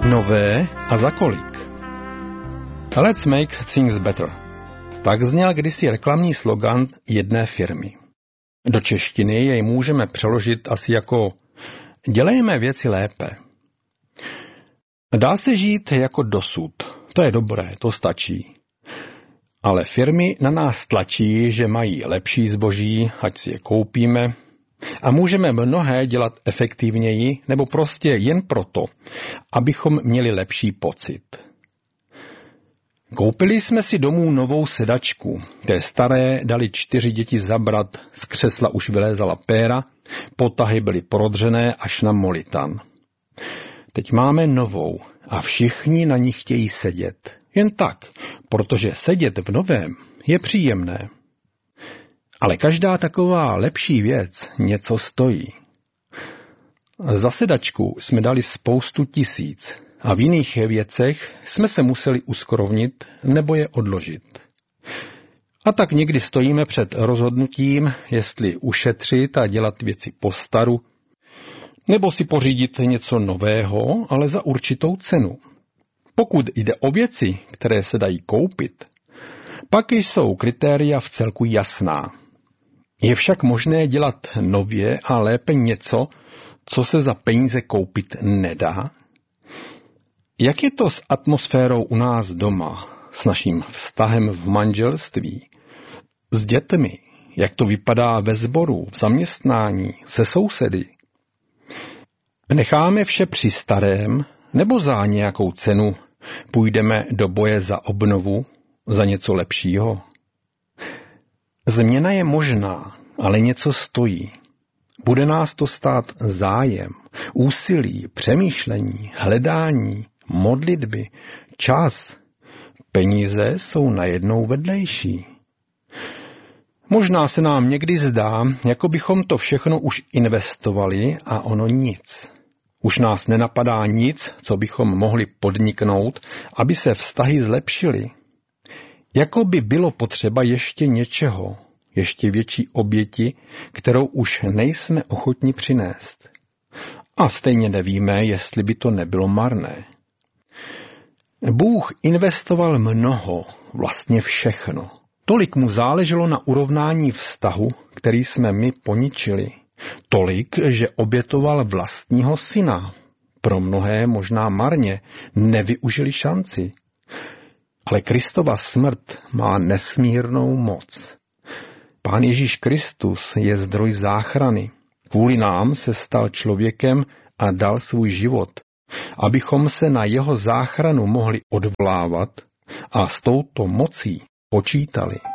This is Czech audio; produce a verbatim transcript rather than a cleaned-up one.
Nové a za kolik? Let's make things better. Tak zněl kdysi reklamní slogan jedné firmy. Do češtiny jej můžeme přeložit asi jako dělejme věci lépe. Dá se žít jako dosud. To je dobré, to stačí. Ale firmy na nás tlačí, že mají lepší zboží, ať si je koupíme, a můžeme mnohé dělat efektivněji nebo prostě jen proto, abychom měli lepší pocit. Koupili jsme si domů novou sedačku, té staré dali čtyři děti zabrat, z křesla už vylézala péra, potahy byly prodřené až na molitan. Teď máme novou a všichni na ní chtějí sedět. Jen tak, protože sedět v novém je příjemné. Ale každá taková lepší věc něco stojí. Za sedačku jsme dali spoustu tisíc a v jiných věcech jsme se museli uskrovnit nebo je odložit. A tak někdy stojíme před rozhodnutím, jestli ušetřit a dělat věci po staru, nebo si pořídit něco nového, ale za určitou cenu. Pokud jde o věci, které se dají koupit, pak jsou kritéria vcelku jasná. Je však možné dělat nově a lépe něco, co se za peníze koupit nedá? Jak je to s atmosférou u nás doma, s naším vztahem v manželství, s dětmi, jak to vypadá ve sboru, v zaměstnání, se sousedy? Necháme vše při starém, nebo za nějakou cenu půjdeme do boje za obnovu, za něco lepšího? Změna je možná, ale něco stojí. Bude nás to stát zájem, úsilí, přemýšlení, hledání, modlitby, čas. Peníze jsou najednou vedlejší. Možná se nám někdy zdá, jako bychom to všechno už investovali a ono nic. Už nás nenapadá nic, co bychom mohli podniknout, aby se vztahy zlepšily. Jako by bylo potřeba ještě něčeho, ještě větší oběti, kterou už nejsme ochotni přinést. A stejně nevíme, jestli by to nebylo marné. Bůh investoval mnoho, vlastně všechno. Tolik mu záleželo na urovnání vztahu, který jsme my poničili. Tolik, že obětoval vlastního syna. Pro mnohé možná marně, nevyužili šanci. Ale Kristova smrt má nesmírnou moc. Pán Ježíš Kristus je zdroj záchrany. Kvůli nám se stal člověkem a dal svůj život, abychom se na jeho záchranu mohli odvolávat a s touto mocí počítali.